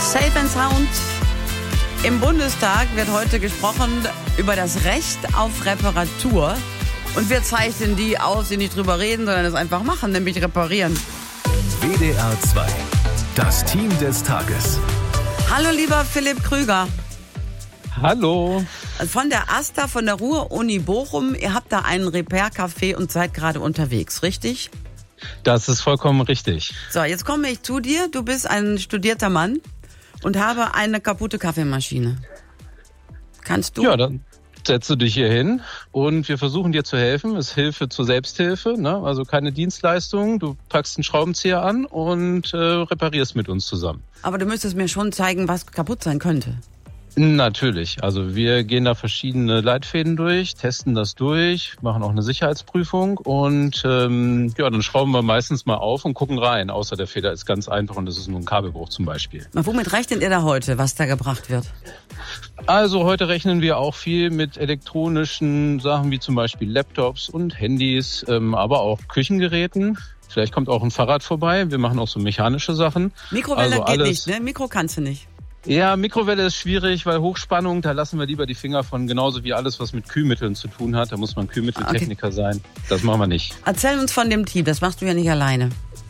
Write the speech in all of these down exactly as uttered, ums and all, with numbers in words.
Safe and Sound. Im Bundestag wird heute gesprochen über das Recht auf Reparatur. Und wir zeichnen die aus, die nicht drüber reden, sondern es einfach machen, nämlich reparieren. W D R zwei, das Team des Tages. Hallo lieber Philipp Krüger. Hallo. Von der AStA, von der Ruhr-Uni Bochum. Ihr habt da einen Repair-Café und seid gerade unterwegs, richtig? Das ist vollkommen richtig. So, jetzt komme ich zu dir. Du bist ein studierter Mann und habe eine kaputte Kaffeemaschine. Kannst du? Ja, dann setzt du dich hier hin und wir versuchen dir zu helfen. Es ist Hilfe zur Selbsthilfe, ne? Also keine Dienstleistung. Du packst einen Schraubenzieher an und äh, reparierst mit uns zusammen. Aber du müsstest mir schon zeigen, was kaputt sein könnte. Natürlich. Also wir gehen da verschiedene Leitfäden durch, testen das durch, machen auch eine Sicherheitsprüfung und ähm, ja, dann schrauben wir meistens mal auf und gucken rein. Außer der Feder ist ganz einfach und das ist nur ein Kabelbruch zum Beispiel. Na, womit rechnet ihr da heute, was da gebracht wird? Also heute rechnen wir auch viel mit elektronischen Sachen wie zum Beispiel Laptops und Handys, ähm, aber auch Küchengeräten. Vielleicht kommt auch ein Fahrrad vorbei. Wir machen auch so mechanische Sachen. Mikrowelle also geht alles nicht, ne? Mikro kannst du nicht. Ja, Mikrowelle ist schwierig, weil Hochspannung, da lassen wir lieber die Finger von, genauso wie alles, was mit Kühlmitteln zu tun hat. Da muss man Kühlmitteltechniker okay. sein. Das machen wir nicht. Erzähl uns von dem Team, das machst du ja nicht alleine.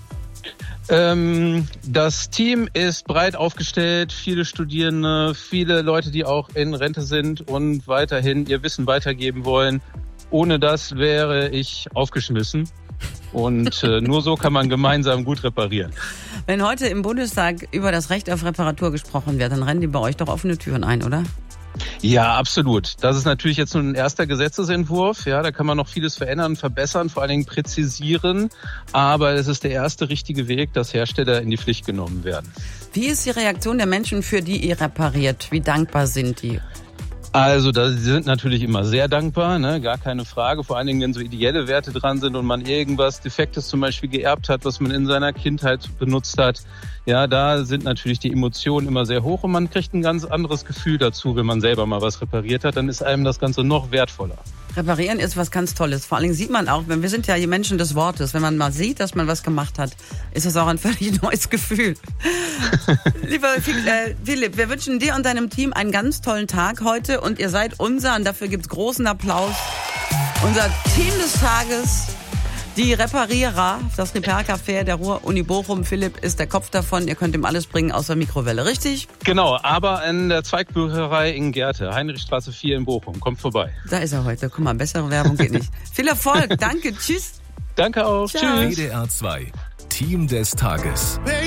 Ähm, das Team ist breit aufgestellt, viele Studierende, viele Leute, die auch in Rente sind und weiterhin ihr Wissen weitergeben wollen. Ohne das wäre ich aufgeschmissen. Und äh, nur so kann man gemeinsam gut reparieren. Wenn heute im Bundestag über das Recht auf Reparatur gesprochen wird, dann rennen die bei euch doch offene Türen ein, oder? Ja, absolut. Das ist natürlich jetzt nur ein erster Gesetzesentwurf. Ja, da kann man noch vieles verändern, verbessern, vor allen Dingen präzisieren. Aber es ist der erste richtige Weg, dass Hersteller in die Pflicht genommen werden. Wie ist die Reaktion der Menschen, für die ihr repariert? Wie dankbar sind die? Also da sind natürlich immer sehr dankbar, ne? Gar keine Frage. Vor allen Dingen, wenn so ideelle Werte dran sind und man irgendwas Defektes zum Beispiel geerbt hat, was man in seiner Kindheit benutzt hat. Ja, da sind natürlich die Emotionen immer sehr hoch und man kriegt ein ganz anderes Gefühl dazu, wenn man selber mal was repariert hat. Dann ist einem das Ganze noch wertvoller. Reparieren ist was ganz Tolles. Vor allen Dingen sieht man auch, wenn wir sind ja die Menschen des Wortes, wenn man mal sieht, dass man was gemacht hat, ist das auch ein völlig neues Gefühl. Lieber Philipp, wir wünschen dir und deinem Team einen ganz tollen Tag heute und ihr seid unser, und dafür gibt's großen Applaus, unser Team des Tages, die Reparierer, das Repair-Café der Ruhr-Uni Bochum. Philipp ist der Kopf davon, ihr könnt ihm alles bringen außer Mikrowelle, richtig? Genau, aber in der Zweigbücherei in Gerte, Heinrichstraße vier in Bochum. Kommt vorbei. Da ist er heute. Guck mal, bessere Werbung geht nicht. Viel Erfolg, danke, tschüss. Danke auch, Ciao. tschüss. W D R zwei, Team des Tages.